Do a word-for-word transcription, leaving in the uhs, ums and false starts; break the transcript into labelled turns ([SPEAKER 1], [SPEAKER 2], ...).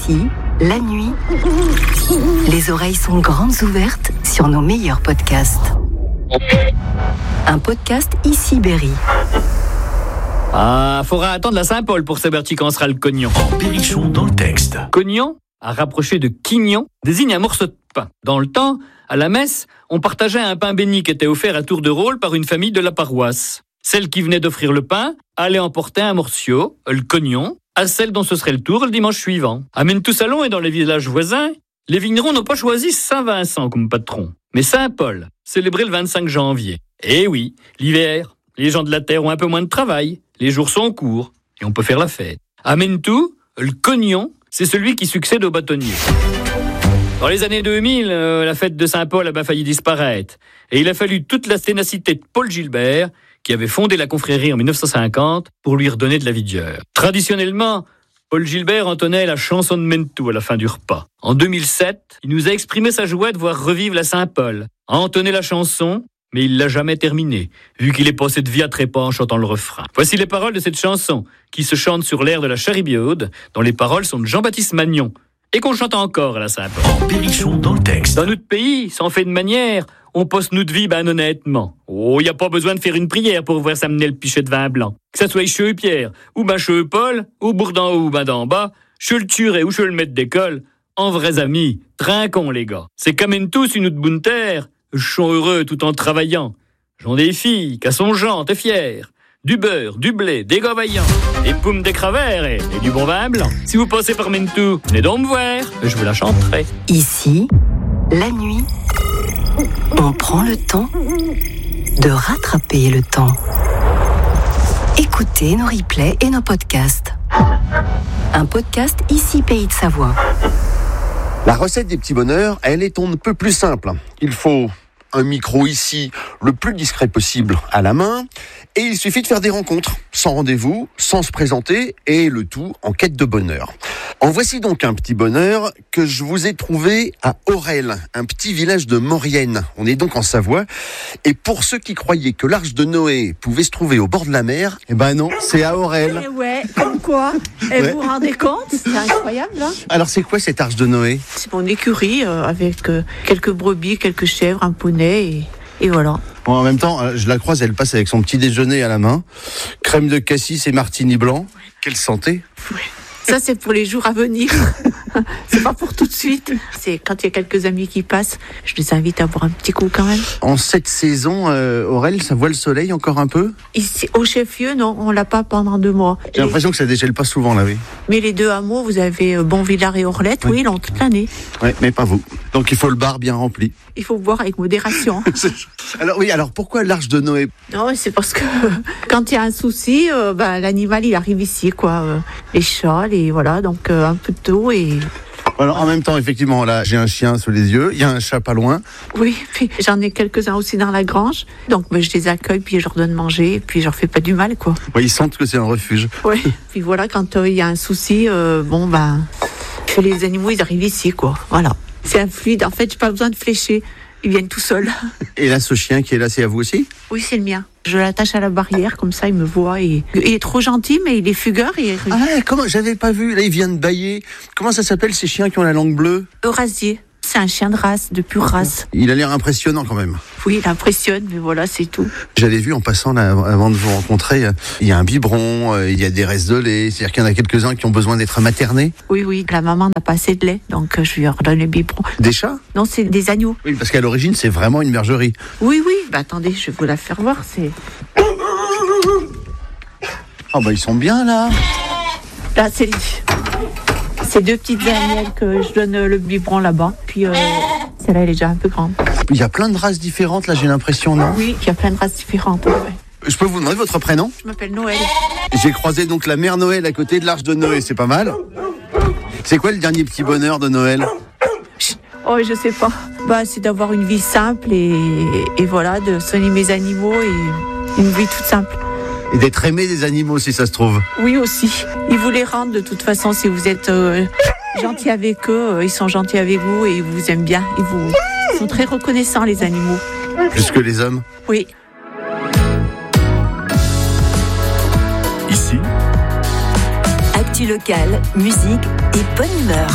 [SPEAKER 1] Ici, la nuit, les oreilles sont grandes ouvertes sur nos meilleurs podcasts. Un podcast Ici Berry.
[SPEAKER 2] Ah, faudra attendre la Saint-Paul pour savoir qui quand sera le cognon.
[SPEAKER 3] Berrichon dans le texte.
[SPEAKER 2] Cognon, à rapprocher de quignon, désigne un morceau de pain. Dans le temps, à la messe, on partageait un pain béni qui était offert à tour de rôle par une famille de la paroisse. Celle qui venait d'offrir le pain allait emporter un morceau, le cognon, à celle dont ce serait le tour le dimanche suivant. À Mentou-Salon et dans les villages voisins, les vignerons n'ont pas choisi Saint-Vincent comme patron, mais Saint-Paul, célébré le vingt-cinq janvier. Eh oui, l'hiver, les gens de la terre ont un peu moins de travail, les jours sont courts, et on peut faire la fête. À Mentou, le cognon, c'est celui qui succède au bâtonnier. Dans les années deux mille, euh, la fête de Saint-Paul a bien failli disparaître, et il a fallu toute la ténacité de Paul Gilbert, qui avait fondé la confrérie en dix-neuf cent cinquante, pour lui redonner de la vigueur. Traditionnellement, Paul Gilbert entonnait la chanson de Mentou à la fin du repas. En deux mille sept, il nous a exprimé sa joie de voir revivre la Saint-Paul, a entonné la chanson, mais il l'a jamais terminée, vu qu'il est passé de vie à trépas en chantant le refrain. Voici les paroles de cette chanson, qui se chante sur l'air de la Charybéode, dont les paroles sont de Jean-Baptiste Magnon, et qu'on chante encore à la Saint-Paul.
[SPEAKER 3] Berrichon dans le texte.
[SPEAKER 2] Dans notre pays, sans fait de manière, on poste notre vie ben honnêtement. Oh, y a pas besoin de faire une prière pour voir s'amener le pichet de vin blanc. Que ça soit chez Pierre, ou ben chez Paul, ou Bourdin ou ben d'en bas, chez le Turé ou chez le maître d'école, en vrais amis, trinquons les gars. C'est quand même tous une autre bonne terre, je suis heureux tout en travaillant. J'en des filles, qu'à son genre, t'es fier. Du beurre, du blé, des gars vaillants, des poumes des cravers et, et du bon vin blanc. Si vous passez par Mentou, venez donc me voir, je vous la chanterai.
[SPEAKER 1] Ici, la nuit, on prend le temps de rattraper le temps. Écoutez nos replays et nos podcasts. Un podcast Ici Pays de Savoie.
[SPEAKER 4] La recette des petits bonheurs, elle est on ne peut plus simple. Il faut un micro ici, le plus discret possible à la main, et il suffit de faire des rencontres, sans rendez-vous, sans se présenter, et le tout en quête de bonheur. En voici donc un petit bonheur que je vous ai trouvé à Orel, un petit village de Maurienne. On est donc en Savoie, et pour ceux qui croyaient que l'arche de Noé pouvait se trouver au bord de la mer, eh ben non, c'est à Orel.
[SPEAKER 5] Eh ouais, comme quoi. Et
[SPEAKER 4] Ouais.
[SPEAKER 5] vous vous rendez compte? C'est incroyable, hein.
[SPEAKER 4] Alors c'est quoi cette arche de Noé ?
[SPEAKER 5] C'est mon écurie euh, avec euh, quelques brebis, quelques chèvres, un poney et, et voilà.
[SPEAKER 4] Bon, en même temps, je la croise, elle passe avec son petit déjeuner à la main, crème de cassis et martini blanc. Quelle santé !
[SPEAKER 5] Ouais. Ça, c'est pour les jours à venir. C'est pas pour tout de suite. C'est quand il y a quelques amis qui passent, je les invite à boire un petit coup quand même.
[SPEAKER 4] En cette saison, euh, Aurel, ça voit le soleil encore un peu ?
[SPEAKER 5] Ici, au chef-lieu, non, on l'a pas pendant deux mois.
[SPEAKER 4] J'ai l'impression que ça dégèle pas souvent là, oui.
[SPEAKER 5] Mais les deux hameaux, vous avez euh, Bonvillard et Orlette, oui, ils l'ont toute l'année.
[SPEAKER 4] Ouais, mais pas vous. Donc il faut le bar bien rempli.
[SPEAKER 5] Il faut boire avec modération.
[SPEAKER 4] Alors oui, alors pourquoi l'arche de Noé ?
[SPEAKER 5] Non, c'est parce que quand il y a un souci, euh, ben, l'animal il arrive ici, quoi. Euh, les chats, les voilà, donc euh, un peu de d'eau et.
[SPEAKER 4] Alors en même temps, effectivement, là, j'ai un chien sous les yeux, il y a un chat pas loin.
[SPEAKER 5] Oui, puis j'en ai quelques-uns aussi dans la grange, donc ben, je les accueille, puis je leur donne manger, et puis je leur fais pas du mal, quoi.
[SPEAKER 4] Ouais, ils sentent que c'est un refuge.
[SPEAKER 5] Oui. Puis voilà, quand euh, il y a un souci, euh, bon ben, les animaux ils arrivent ici, quoi. Voilà. C'est un fluide. En fait, j'ai pas besoin de flécher. Ils viennent tout seuls.
[SPEAKER 4] Et là, ce chien qui est là, c'est à vous aussi ?
[SPEAKER 5] Oui, c'est le mien. Je l'attache à la barrière, comme ça, il me voit. Et... il est trop gentil, mais il est fugueur. Et...
[SPEAKER 4] Ah, comment ? J'avais pas vu. Là, il vient de bâiller. Comment ça s'appelle ces chiens qui ont la langue bleue ?
[SPEAKER 5] Eurasier. C'est un chien de race, de pure race.
[SPEAKER 4] Il a l'air impressionnant quand même.
[SPEAKER 5] Oui, il impressionne, mais voilà, c'est tout.
[SPEAKER 4] J'avais vu en passant là, avant de vous rencontrer, il y a un biberon, il y a des restes de lait, c'est-à-dire qu'il y en a quelques-uns qui ont besoin d'être maternés.
[SPEAKER 5] Oui, oui, la maman n'a pas assez de lait, donc je lui redonne le biberon.
[SPEAKER 4] Des chats ?
[SPEAKER 5] Non, c'est des agneaux.
[SPEAKER 4] Oui, parce qu'à l'origine, c'est vraiment une bergerie.
[SPEAKER 5] Oui, oui, bah attendez, je vais vous la faire voir, c'est...
[SPEAKER 4] Oh bah ils sont bien là.
[SPEAKER 5] Là, c'est... c'est deux petites agnelles que je donne le biberon là-bas, puis euh, celle-là, elle est déjà un peu grande.
[SPEAKER 4] Il y a plein de races différentes là, j'ai l'impression, non ?
[SPEAKER 5] Oui, il y a plein de races différentes, ouais.
[SPEAKER 4] Je peux vous demander votre prénom ?
[SPEAKER 5] Je m'appelle Noël.
[SPEAKER 4] J'ai croisé donc la mère Noël à côté de l'arche de Noé, c'est pas mal. C'est quoi le dernier petit bonheur de Noël ?
[SPEAKER 5] Oh, je sais pas. Bah, c'est d'avoir une vie simple et, et voilà, de soigner mes animaux et une vie toute simple.
[SPEAKER 4] Et d'être aimé des animaux si ça se trouve.
[SPEAKER 5] Oui aussi. Ils vous les rendent de toute façon si vous êtes euh, gentil avec eux, euh, ils sont gentils avec vous et ils vous aiment bien. Ils vous ils sont très reconnaissants les animaux.
[SPEAKER 4] Plus que les hommes ?
[SPEAKER 5] Oui.
[SPEAKER 3] Ici,
[SPEAKER 1] Actu locale, musique et bonne humeur.